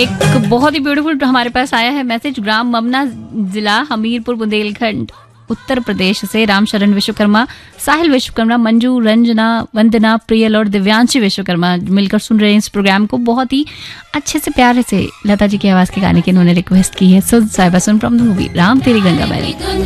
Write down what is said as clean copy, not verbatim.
एक बहुत ही ब्यूटीफुल हमारे पास आया है मैसेज। ग्राम ममना, जिला हमीरपुर, बुंदेलखंड, उत्तर प्रदेश से रामशरण विश्वकर्मा, साहिल विश्वकर्मा, मंजू, रंजना, वंदना, प्रियल और दिव्यांशी विश्वकर्मा मिलकर सुन रहे हैं इस प्रोग्राम को। बहुत ही अच्छे से प्यारे से लता जी की आवाज के गाने की इन्होंने रिक्वेस्ट की है। सुन साहिबा सुन फ्रॉम द मूवी राम तेरी गंगा मैली।